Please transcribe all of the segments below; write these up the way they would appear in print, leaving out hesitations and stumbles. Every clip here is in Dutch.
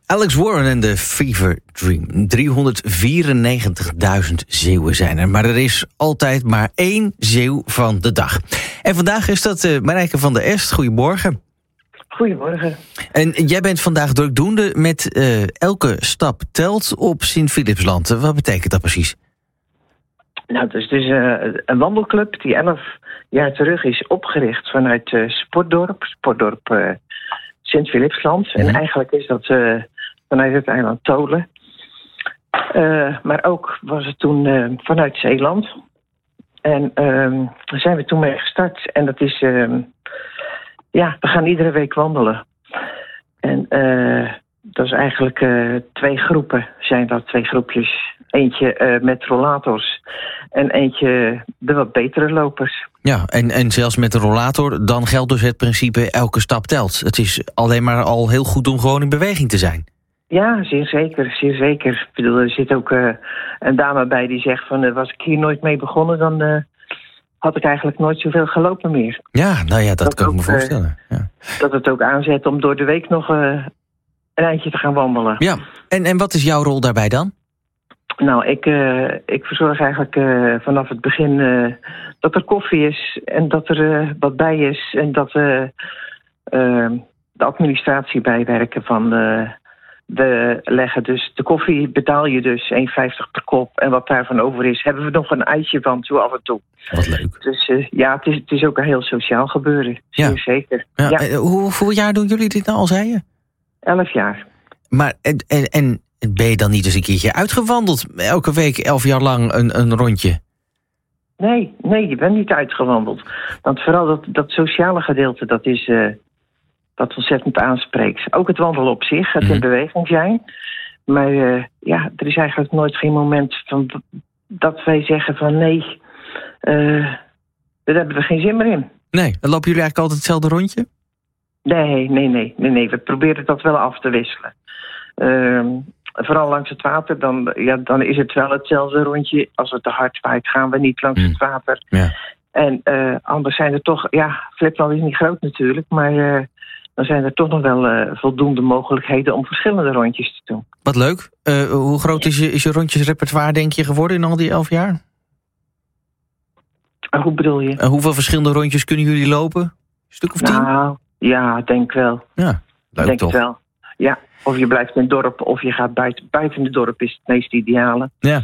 Alex Warren en de Fever Dream. 394.000 Zeeuwen zijn er. Maar er is altijd maar 1 Zeeuw van de dag. En vandaag is dat Marijke van der Est. Goedemorgen. Goedemorgen. En jij bent vandaag drukdoende met elke stap telt op Sint-Philipsland. Wat betekent dat precies? Nou, het is dus een wandelclub die 11 jaar terug is opgericht vanuit Sportdorp Sint-Philipsland. En eigenlijk is dat vanuit het eiland Tholen. Maar ook was het toen vanuit Zeeland. En daar zijn we toen mee gestart. En dat is... we gaan iedere week wandelen. En dat is eigenlijk 2 groepen, zijn dat 2 groepjes. Eentje met rollators en eentje de wat betere lopers. Ja, en zelfs met de rollator, dan geldt dus het principe elke stap telt. Het is alleen maar al heel goed om gewoon in beweging te zijn. Ja, zeer zeker, zeer zeker. Ik bedoel, er zit ook een dame bij die zegt van... was ik hier nooit mee begonnen, dan had ik eigenlijk nooit zoveel gelopen meer. Ja, nou ja, dat kan ik me voorstellen. Ja. Dat het ook aanzet om door de week nog een eindje te gaan wandelen. Ja, en wat is jouw rol daarbij dan? Nou, ik verzorg eigenlijk vanaf het begin dat er koffie is en dat er wat bij is en dat de administratie bijwerken van we leggen dus de koffie betaal je dus 1,50 per kop en wat daarvan over is hebben we nog een ijsje van toe af en toe. Wat leuk. Dus het is ook een heel sociaal gebeuren, zeer zeker. Ja. Ja. Hoeveel jaar doen jullie dit nou al, zei je? 11 jaar. Maar en ben je dan niet eens een keertje uitgewandeld? Elke week 11 jaar lang een rondje? Nee, je bent niet uitgewandeld. Want vooral dat sociale gedeelte, dat is wat ontzettend aanspreekt. Ook het wandelen op zich, het in beweging zijn. Maar er is eigenlijk nooit geen moment van dat wij zeggen van nee, daar hebben we geen zin meer in. Nee, dan lopen jullie eigenlijk altijd hetzelfde rondje? Nee. We proberen dat wel af te wisselen. Vooral langs het water, dan is het wel hetzelfde rondje. Als het te hard waait, gaan we niet langs het water. Ja. En anders zijn er toch... Ja, Flipland is niet groot natuurlijk, maar dan zijn er toch nog wel voldoende mogelijkheden om verschillende rondjes te doen. Wat leuk. Hoe groot is je rondjesrepertoire, denk je, geworden in al die 11 jaar? Hoe bedoel je? Hoeveel verschillende rondjes kunnen jullie lopen? Een stuk of 10? Nou, ja, denk wel. Ja, leuk denk toch? Wel. Ja, of je blijft in het dorp of je gaat buiten het dorp is het meest ideale. Ja,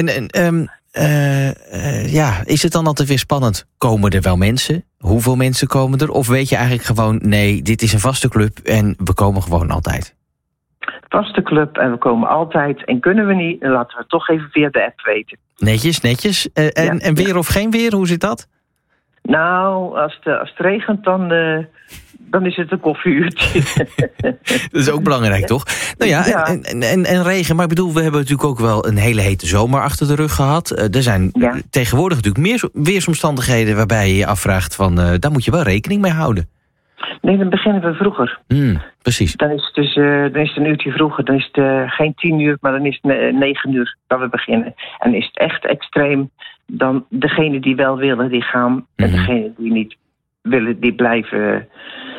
is het dan altijd weer spannend? Komen er wel mensen? Hoeveel mensen komen er? Of weet je eigenlijk gewoon, nee, dit is een vaste club en we komen gewoon altijd? Vaste club en we komen altijd. En kunnen we niet, dan laten we het toch even via de app weten. Netjes. En weer of geen weer, hoe zit dat? Nou, als het regent, dan is het een koffieuurtje. Dat is ook belangrijk, toch? Nou ja, en regen. Maar ik bedoel, we hebben natuurlijk ook wel een hele hete zomer achter de rug gehad. Er zijn tegenwoordig natuurlijk meer weersomstandigheden waarbij je je afvraagt van... daar moet je wel rekening mee houden. Nee, dan beginnen we vroeger. Precies. Dan is het een uurtje vroeger. Dan is het geen 10 uur, maar dan is het 9 uur dat we beginnen. En is het echt extreem, dan degenen die wel willen, die gaan. En degenen die niet willen, die blijven...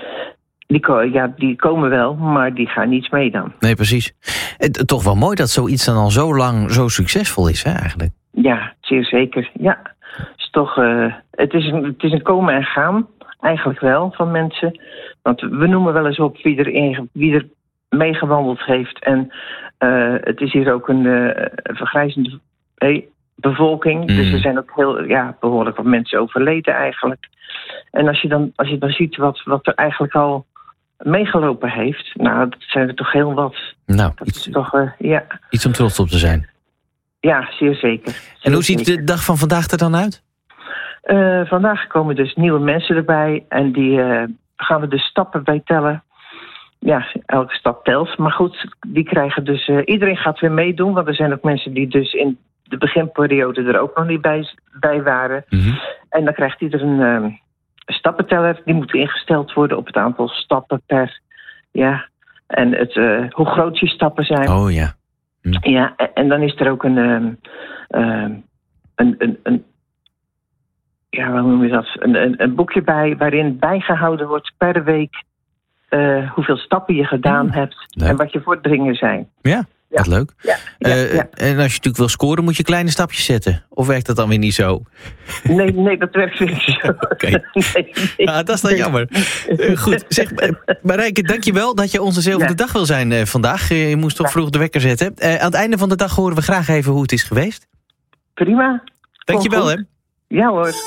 Die komen wel, maar die gaan niets mee dan. Nee, precies. Toch wel mooi dat zoiets dan al zo lang zo succesvol is, hè, eigenlijk? Ja, zeer zeker. Ja, het is toch... het is een komen en gaan, eigenlijk wel, van mensen. Want we noemen wel eens op wie er meegewandeld heeft. En het is hier ook een vergrijzende bevolking. Dus er zijn ook behoorlijk wat mensen overleden eigenlijk. En als je dan ziet wat er eigenlijk al meegelopen heeft, nou, dat zijn er toch heel wat. Nou, dat is toch, iets om trots op te zijn. Ja, zeer zeker. En hoe ziet de dag van vandaag er dan uit? Vandaag komen dus nieuwe mensen erbij en die gaan we dus stappen bij tellen. Ja, elke stap telt. Maar goed, die krijgen dus... iedereen gaat weer meedoen, want er zijn ook mensen die dus in de beginperiode er ook nog niet bij waren. En dan krijgt iedereen een stappenteller. Die moet ingesteld worden op het aantal stappen per... Ja, en hoe groot je stappen zijn. Oh ja. Ja, en dan is er ook hoe noem je dat? Een boekje bij waarin bijgehouden wordt per week hoeveel stappen je gedaan hebt en wat je vorderingen zijn. Ja. Wat leuk. Ja. En als je natuurlijk wil scoren, moet je kleine stapjes zetten. Of werkt dat dan weer niet zo? Nee, dat werkt weer niet zo. Oké. Nee. Dat is dan jammer. Goed, zeg, Marijke, dankjewel dat je onze zevende dag wil zijn vandaag. Je moest toch vroeg de wekker zetten. Aan het einde van de dag horen we graag even hoe het is geweest. Prima. Dankjewel, hè. Ja hoor.